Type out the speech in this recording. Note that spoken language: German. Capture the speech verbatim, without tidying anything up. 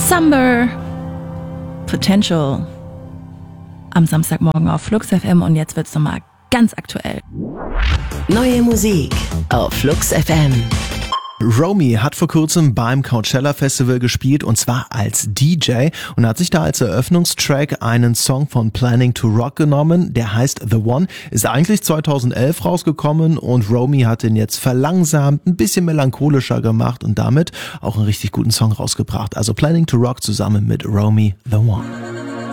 Summer Potential am Samstagmorgen auf Flux F M und jetzt wird's nochmal ganz aktuell. Neue Musik auf Flux F M. Romy hat vor kurzem beim Coachella Festival gespielt und zwar als D J und hat sich da als Eröffnungstrack einen Song von Planning to Rock genommen, der heißt The One, ist eigentlich zweitausendelf rausgekommen und Romy hat den jetzt verlangsamt, ein bisschen melancholischer gemacht und damit auch einen richtig guten Song rausgebracht. Also Planning to Rock zusammen mit Romy, The One.